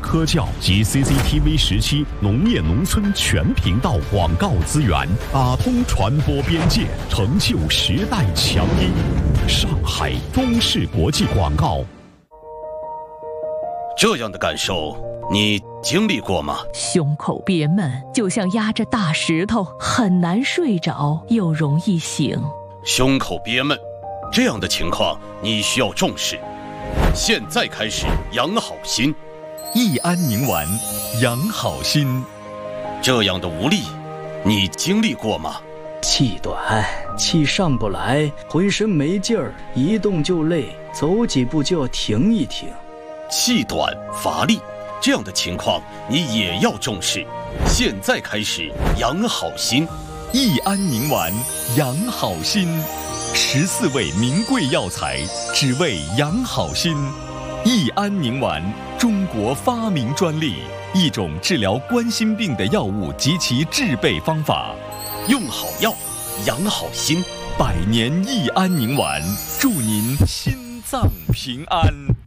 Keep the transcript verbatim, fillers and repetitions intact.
科教及 C C T V 十七农业农村全频道广告资源，打通传播边界，成就时代强音。上海中视国际广告。 这样的感受，你经历过吗？ 胸口憋闷，就像压着大石头，很难睡着，又容易醒。 胸口憋闷，这样的情况你需要重视。现在开始养好心， 益安宁丸，养好心。 这样的无力，你经历过吗？ 气短，气上不来，浑身没劲儿，一动就累，走几步就要停一停。 气短乏力，这样的情况你也要重视。现在开始养好心， 益安宁丸，养好心。十四味名贵药材，只为养好心。益安宁丸，中国发明专利，一种治疗冠心病的药物及其制备方法。 用好药，养好心。 百年益安宁丸，祝您心脏平安。